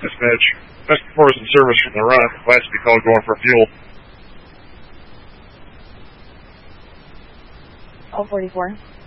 Dispatch. Best performance in service from the run. Last to be called going for fuel. All 44.